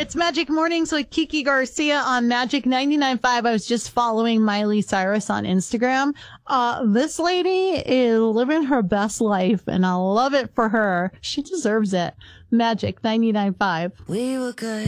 It's Magic Mornings with Kiki Garcia on Magic 99.5. I was just following Miley Cyrus on Instagram. This lady is living her best life, and I love it for her. She deserves it. Magic 99.5. We were good.